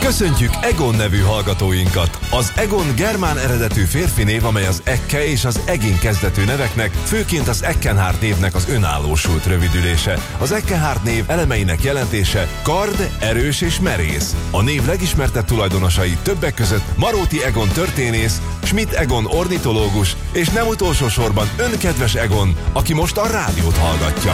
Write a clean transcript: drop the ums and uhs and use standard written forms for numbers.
Köszöntjük Egon nevű hallgatóinkat! Az Egon germán eredetű férfi név, amely az Ekke és az Egin kezdetű neveknek, főként az Eckenhardt névnek az önállósult rövidülése. Az Eckenhardt név elemeinek jelentése kard, erős és merész. A név legismertebb tulajdonosai többek között Maróti Egon történész, Schmidt Egon ornitológus, és nem utolsó sorban önkedves Egon, aki most a rádiót hallgatja.